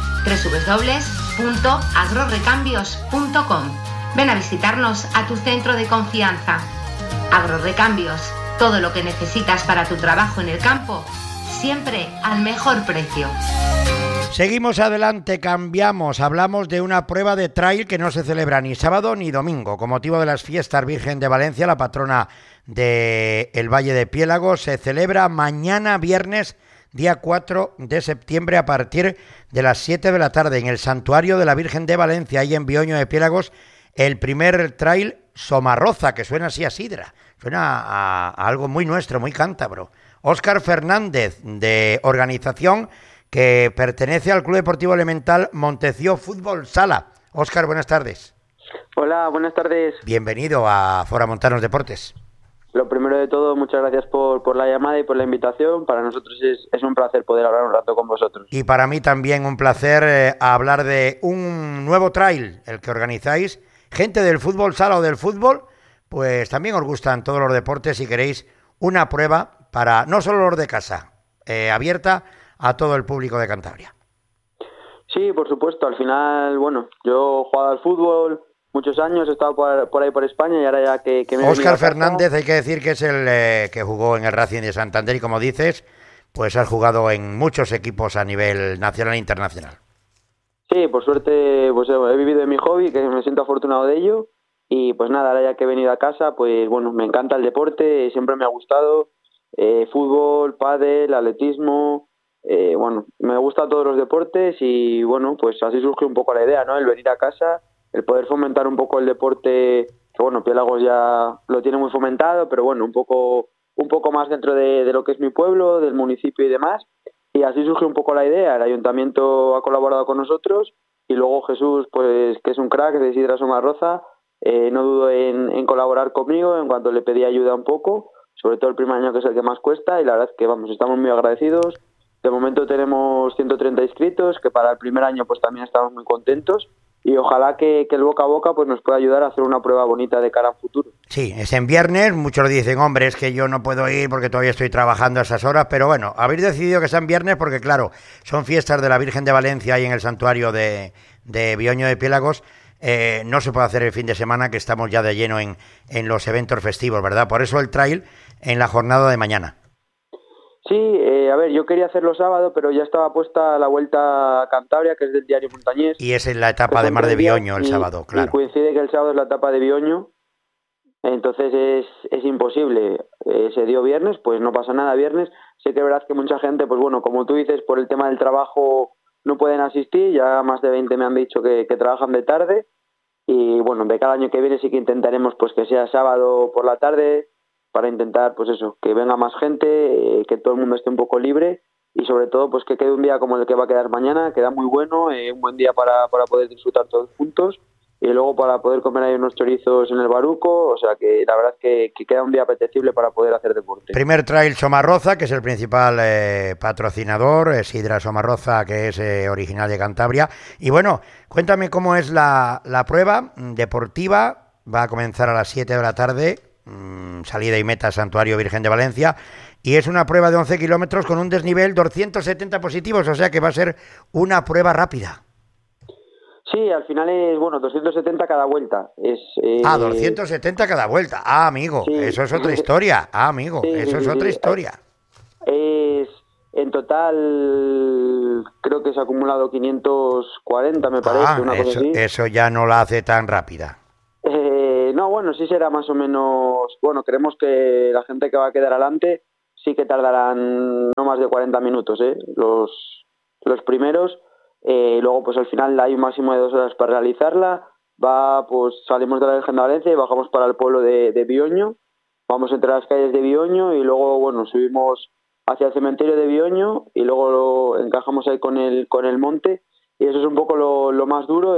www.agrorrecambios.com. Ven a visitarnos a tu centro de confianza. Agrorrecambios, todo lo que necesitas para tu trabajo en el campo, siempre al mejor precio. Seguimos adelante, cambiamos, hablamos de una prueba de trail que no se celebra ni sábado ni domingo. Con motivo de las fiestas Virgen de Valencia, la patrona del Valle de Piélagos, se celebra mañana viernes, día 4 de septiembre, a partir de las 7 de la tarde, en el Santuario de la Virgen de Valencia, ahí en Bioño de Piélagos, el primer trail Somarroza, que suena así a sidra, suena a algo muy nuestro, muy cántabro. Óscar Fernández, de organización, que pertenece al Club Deportivo Elemental Monteció Fútbol Sala. Óscar, buenas tardes. Hola, buenas tardes. Bienvenido a Fora Montanos Deportes. Lo primero de todo, muchas gracias por la llamada y por la invitación. Para nosotros es un placer poder hablar un rato con vosotros. Y para mí también un placer hablar de un nuevo trail, el que organizáis. Gente del fútbol sala o del fútbol, pues también os gustan todos los deportes y queréis una prueba para no solo los de casa, abierta a todo el público de Cantabria. Sí, por supuesto. Al final, bueno, yo he jugado al fútbol muchos años, he estado por ahí por España y ahora ya que me he Óscar Fernández, hay que decir que es el que jugó en el Racing de Santander y, como dices, pues has jugado en muchos equipos a nivel nacional e internacional. Sí, por suerte pues he vivido de mi hobby, que me siento afortunado de ello. Y pues nada, ahora ya que he venido a casa, pues bueno, me encanta el deporte, siempre me ha gustado. Fútbol, pádel, atletismo, bueno, me gustan todos los deportes y bueno, pues así surge un poco la idea, ¿no? El venir a casa, el poder fomentar un poco el deporte, que bueno, Piélagos ya lo tiene muy fomentado, pero bueno, un poco más dentro de lo que es mi pueblo, del municipio y demás. Y así surgió un poco la idea. El ayuntamiento ha colaborado con nosotros y luego Jesús, pues que es un crack de Sidra Somarroza, no dudó en colaborar conmigo en cuanto le pedí ayuda un poco, sobre todo el primer año, que es el que más cuesta, y la verdad es que estamos muy agradecidos. De momento tenemos 130 inscritos, que para el primer año pues también estamos muy contentos, y ojalá que el boca a boca pues nos pueda ayudar a hacer una prueba bonita de cara al futuro. Sí, es en viernes, muchos dicen, hombre, es que yo no puedo ir porque todavía estoy trabajando a esas horas, pero bueno, habéis decidido que sea en viernes porque claro, son fiestas de la Virgen de Valencia ahí en el santuario de Bioño de Piélagos. No se puede hacer el fin de semana, que estamos ya de lleno en los eventos festivos, ¿verdad? Por eso el trail en la jornada de mañana. Sí, a ver, yo quería hacerlo sábado, pero ya estaba puesta la Vuelta a Cantabria, que es del Diario Montañés. Y es en la etapa de Mar de Bioño el sábado, claro. Y coincide que el sábado es la etapa de Bioño, entonces es imposible. Se dio viernes, pues no pasa nada viernes. Sé que es verdad que mucha gente, pues bueno, como tú dices, por el tema del trabajo no pueden asistir, ya más de 20 me han dicho que trabajan de tarde, y bueno, de cada año que viene sí que intentaremos pues que sea sábado por la tarde, para intentar pues eso, que venga más gente, que todo el mundo esté un poco libre, y sobre todo pues que quede un día como el que va a quedar mañana, queda muy bueno, un buen día para poder disfrutar todos juntos, y luego para poder comer ahí unos chorizos en el Baruco, o sea que la verdad es que queda un día apetecible para poder hacer deporte. Primer trail Somarroza, que es el principal patrocinador, Sidra Somarroza, que es original de Cantabria, y bueno, cuéntame cómo es la prueba deportiva. Va a comenzar a las 7 de la tarde, salida y meta Santuario Virgen de Valencia, y es una prueba de 11 kilómetros con un desnivel 270 positivos, o sea que va a ser una prueba rápida. Sí, al final es, 270 cada vuelta. 270 cada vuelta. Amigo, sí. Eso es otra historia. Amigo, sí, eso es otra historia. En total, creo que se ha acumulado 540, me parece, una cosa así. Eso ya no la hace tan rápida. No, sí será más o menos... Bueno, creemos que la gente que va a quedar adelante sí que tardarán no más de 40 minutos, los primeros. Luego, pues al final hay un máximo de 2 horas para realizarla. Salimos de la Virgen de Valencia y bajamos para el pueblo de Bioño. Vamos entre las calles de Bioño y luego, subimos hacia el cementerio de Bioño y luego lo encajamos ahí con el monte. Y eso es un poco lo más duro,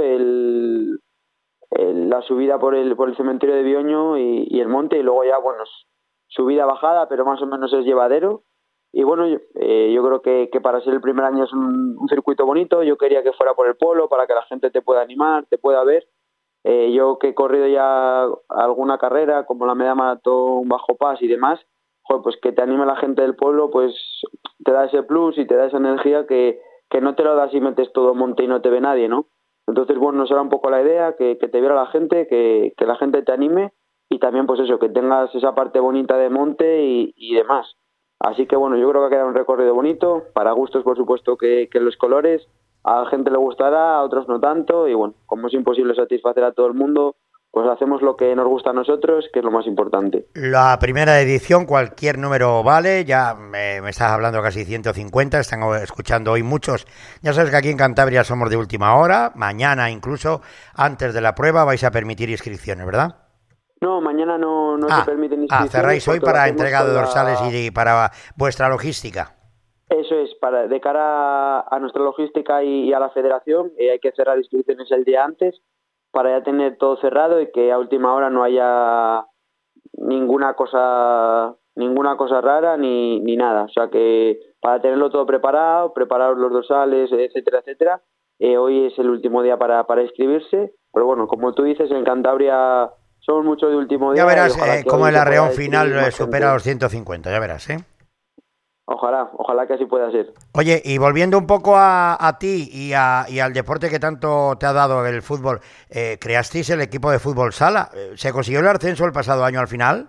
la subida por el cementerio de Bioño y el monte, y luego ya, subida, bajada, pero más o menos es llevadero. Y bueno, yo creo que para ser el primer año es un circuito bonito. Yo quería que fuera por el pueblo para que la gente te pueda animar, te pueda ver. Yo que he corrido ya alguna carrera, como la media maratón, bajo pas y demás, pues que te anime la gente del pueblo, pues te da ese plus y te da esa energía que no te lo das y metes todo monte y no te ve nadie, ¿no? Entonces, esa era un poco la idea, que te viera la gente, que la gente te anime, y también pues eso, que tengas esa parte bonita de monte y demás. Así que yo creo que ha quedado un recorrido bonito, para gustos por supuesto que los colores, a la gente le gustará, a otros no tanto, y como es imposible satisfacer a todo el mundo, pues hacemos lo que nos gusta a nosotros, que es lo más importante. La primera edición, cualquier número vale, ya me estás hablando casi 150, están escuchando hoy muchos. Ya sabes que aquí en Cantabria somos de última hora, mañana incluso, antes de la prueba, vais a permitir inscripciones, ¿verdad? No, mañana no se permiten inscripciones. Cerráis hoy para entrega de dorsales y para vuestra logística. Eso es, de cara a nuestra logística y a la federación, hay que cerrar inscripciones el día antes para ya tener todo cerrado y que a última hora no haya ninguna cosa rara ni nada. O sea que para tenerlo todo preparar los dorsales, etcétera, etcétera, hoy es el último día para inscribirse. Pero como tú dices, en Cantabria somos muchos de último día. Ya verás cómo el arreón final supera los 150, ya verás, ¿eh? Ojalá que así pueda ser. Oye, y volviendo un poco a ti y al deporte que tanto te ha dado el fútbol, ¿creasteis el equipo de fútbol sala? ¿Se consiguió el ascenso el pasado año al final?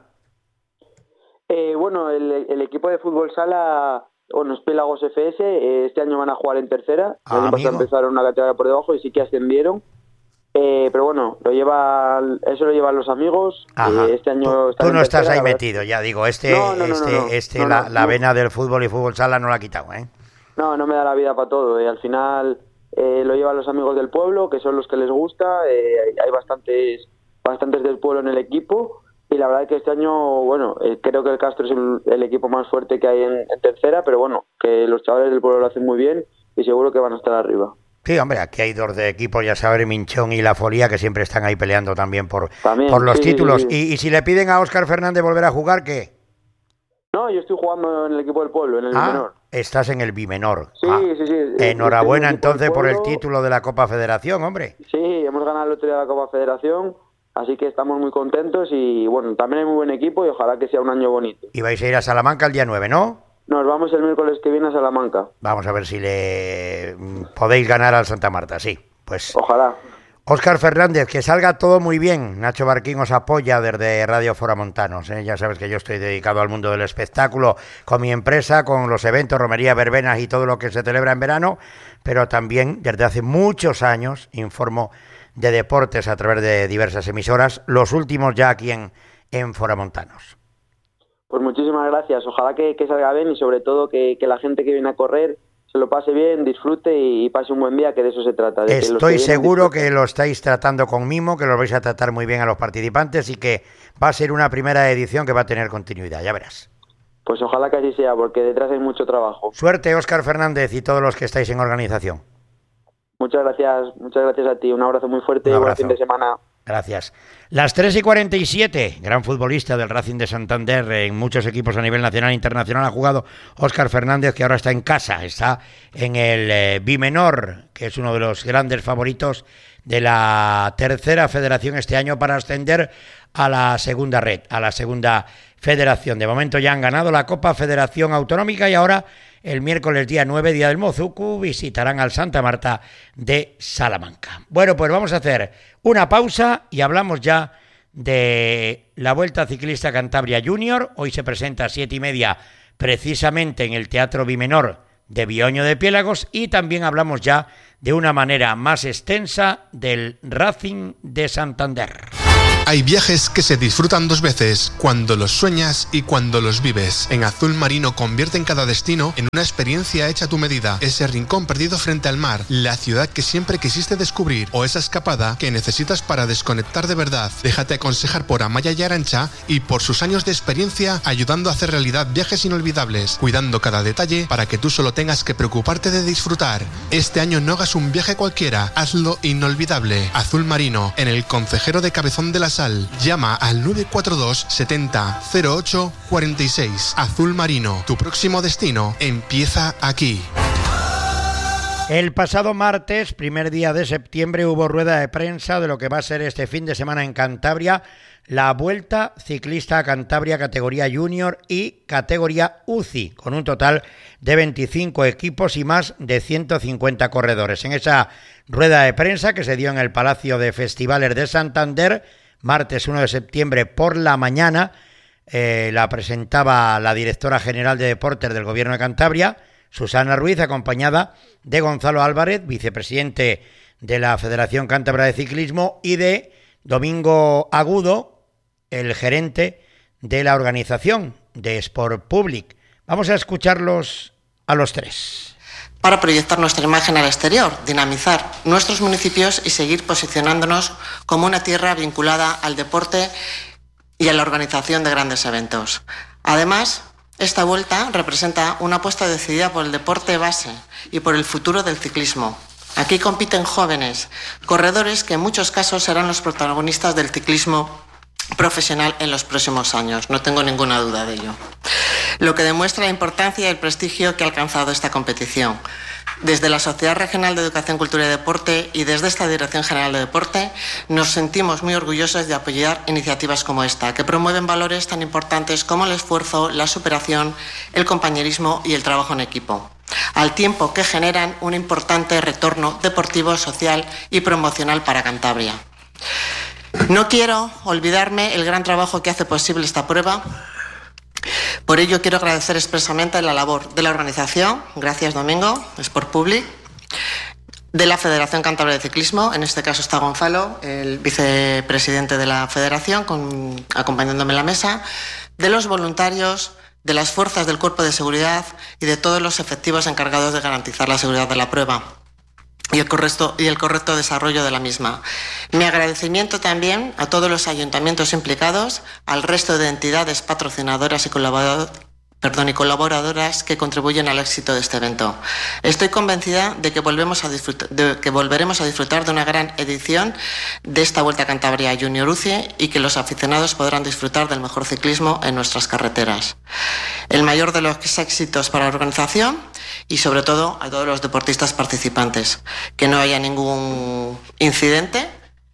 El equipo de fútbol sala, es Piélagos FS, este año van a jugar en tercera. El año pasado empezaron una categoría por debajo y sí que ascendieron. Pero eso lo llevan los amigos. Este año tú no estás ahí metido, ya digo, la vena del fútbol y fútbol sala no la ha quitado, ¿eh? No me da la vida para todo. Al final lo llevan los amigos del pueblo, que son los que les gusta. Hay bastantes del pueblo en el equipo. Sí, la verdad es que este año, bueno, creo que el Castro es el equipo más fuerte que hay en tercera, pero bueno, que los chavales del pueblo lo hacen muy bien y seguro que van a estar arriba. Sí, hombre, aquí hay dos de equipos, ya sabes, Minchón y La Folía, que siempre están ahí peleando también por los títulos. Sí. Y si le piden a Óscar Fernández volver a jugar, ¿qué? No, yo estoy jugando en el equipo del pueblo, en el Bimenor. Estás en el Bimenor. Sí. Enhorabuena entonces por el título de la Copa Federación, hombre. Sí, hemos ganado el otro día la Copa Federación, así que estamos muy contentos y bueno, también hay muy buen equipo y ojalá que sea un año bonito. Y vais a ir a Salamanca el día 9, ¿no? Nos vamos el miércoles que viene a Salamanca. Vamos a ver si le podéis ganar al Santa Marta, sí. Pues ojalá. Óscar Fernández, que salga todo muy bien. Nacho Barquín os apoya desde Radio Foramontanos, ¿eh? Ya sabes que yo estoy dedicado al mundo del espectáculo con mi empresa, con los eventos, romerías, verbenas y todo lo que se celebra en verano, pero también desde hace muchos años informo de deportes a través de diversas emisoras, los últimos ya aquí en Foramontanos. Pues muchísimas gracias, ojalá que salga bien y sobre todo que la gente que viene a correr se lo pase bien, disfrute y pase un buen día, que de eso se trata. Estoy seguro que lo estáis tratando con mimo, que lo vais a tratar muy bien a los participantes y que va a ser una primera edición que va a tener continuidad, ya verás. Pues ojalá que así sea, porque detrás hay mucho trabajo. Suerte, Óscar Fernández y todos los que estáis en organización. Muchas gracias a ti, un abrazo muy fuerte y buen fin de semana. Gracias. Las 3:47, gran futbolista del Racing de Santander, en muchos equipos a nivel nacional e internacional ha jugado Óscar Fernández, que ahora está en casa, está en el Bimenor, que es uno de los grandes favoritos de la tercera federación este año para ascender a la segunda red, a la segunda federación. De momento ya han ganado la Copa Federación Autonómica y ahora el miércoles día 9, día del Mozuku, visitarán al Santa Marta de Salamanca. Bueno, pues vamos a hacer una pausa y hablamos ya de la Vuelta Ciclista Cantabria Junior. Hoy se presenta a 7:30 precisamente en el Teatro Bimenor de Bioño de Piélagos y también hablamos ya de una manera más extensa del Racing de Santander. Hay viajes que se disfrutan dos veces, cuando los sueñas y cuando los vives. En Azul Marino convierten cada destino en una experiencia hecha a tu medida. Ese rincón perdido frente al mar, la ciudad que siempre quisiste descubrir o esa escapada que necesitas para desconectar de verdad. Déjate aconsejar por Amaya y Arantxa y por sus años de experiencia ayudando a hacer realidad viajes inolvidables, cuidando cada detalle para que tú solo tengas que preocuparte de disfrutar. Este año no hagas un viaje cualquiera, hazlo inolvidable. Azul Marino, en el Concejero de Cabezón de la Sal. Llama al 942 70 08 46. Azul Marino, tu próximo destino empieza aquí. El pasado martes, primer día de septiembre, hubo rueda de prensa de lo que va a ser este fin de semana en Cantabria, la Vuelta Ciclista a Cantabria categoría Junior y categoría UCI, con un total de 25 equipos y más de 150 corredores. En esa rueda de prensa que se dio en el Palacio de Festivales de Santander, martes 1 de septiembre por la mañana, la presentaba la directora general de Deportes del Gobierno de Cantabria, Susana Ruiz, acompañada de Gonzalo Álvarez, vicepresidente de la Federación Cántabra de Ciclismo, y de Domingo Agudo, el gerente de la organización de Sport Public. Vamos a escucharlos a los tres. Para proyectar nuestra imagen al exterior, dinamizar nuestros municipios y seguir posicionándonos como una tierra vinculada al deporte y a la organización de grandes eventos. Además, esta vuelta representa una apuesta decidida por el deporte base y por el futuro del ciclismo. Aquí compiten jóvenes, corredores que en muchos casos serán los protagonistas del ciclismo profesional en los próximos años, no tengo ninguna duda de ello. Lo que demuestra la importancia y el prestigio que ha alcanzado esta competición. Desde la Sociedad Regional de Educación, Cultura y Deporte y desde esta Dirección General de Deporte nos sentimos muy orgullosos de apoyar iniciativas como esta, que promueven valores tan importantes como el esfuerzo, la superación, el compañerismo y el trabajo en equipo, al tiempo que generan un importante retorno deportivo, social y promocional para Cantabria. No quiero olvidarme el gran trabajo que hace posible esta prueba. Por ello quiero agradecer expresamente la labor de la organización, gracias Domingo, Sport Public, de la Federación Cántabra de Ciclismo, en este caso está Gonzalo, el vicepresidente de la federación, acompañándome en la mesa, de los voluntarios, de las fuerzas del Cuerpo de Seguridad y de todos los efectivos encargados de garantizar la seguridad de la prueba. y el correcto desarrollo de la misma. Mi agradecimiento también a todos los ayuntamientos implicados, al resto de entidades patrocinadoras y colaboradoras que contribuyen al éxito de este evento. Estoy convencida de que volveremos a disfrutar de una gran edición de esta Vuelta a Cantabria Junior UCI y que los aficionados podrán disfrutar del mejor ciclismo en nuestras carreteras. El mayor de los éxitos para la organización y sobre todo a todos los deportistas participantes. Que no haya ningún incidente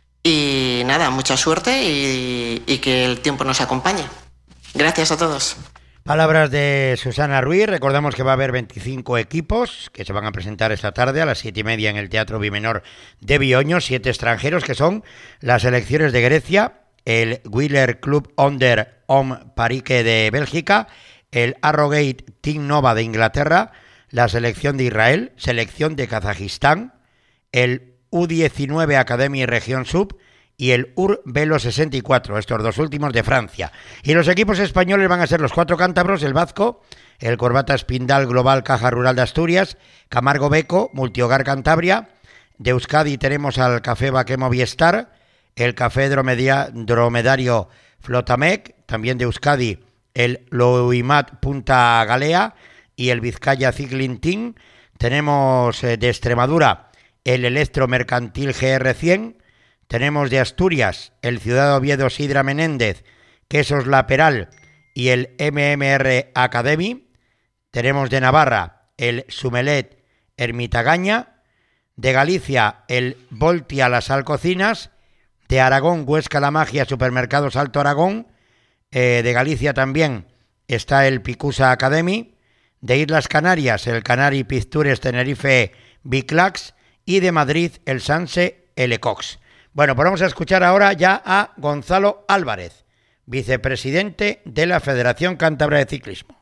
y nada, mucha suerte y que el tiempo nos acompañe. Gracias a todos. Palabras de Susana Ruiz. Recordamos que va a haber 25 equipos que se van a presentar esta tarde a las 7:30 en el Teatro Bimenor de Bioño. 7 extranjeros que son las selecciones de Grecia, el Wheeler Club Onder Om Parique de Bélgica, el Harrogate Team Nova de Inglaterra, la selección de Israel, selección de Kazajistán, el U19 Academy Región Sub y el UR Velo 64, estos dos últimos de Francia. Y los equipos españoles van a ser los 4 cántabros, el Vasco, el Corbata Espindal Global Caja Rural de Asturias, Camargo Beco, Multihogar Cantabria. De Euskadi tenemos al Café Baqué Movistar, el Café Dromedario Flotamec, también de Euskadi el Loimat Punta Galea y el Vizcaya Cycling Team. Tenemos de Extremadura el Electro Mercantil GR100. Tenemos de Asturias el Ciudad Oviedo Sidra Menéndez, Quesos La Peral y el MMR Academy. Tenemos de Navarra el Sumelet Ermitagaña. De Galicia el Voltia La Sal Cocinas. De Aragón Huesca La Magia Supermercados Alto Aragón. De Galicia también está el Picusa Academy. De Islas Canarias el Canari Pictures Tenerife Biclax. Y de Madrid el Sanse L-Cox. Bueno, pues vamos a escuchar ahora ya a Gonzalo Álvarez, vicepresidente de la Federación Cántabra de Ciclismo.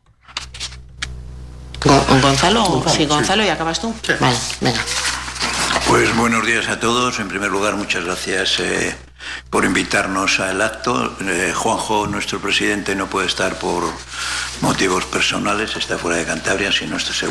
Gonzalo, sí, Gonzalo, y acabas tú. Sí. Vale, venga. Pues buenos días a todos. En primer lugar, muchas gracias por invitarnos al acto. Juanjo, nuestro presidente, no puede estar por motivos personales, está fuera de Cantabria, si no está seguro.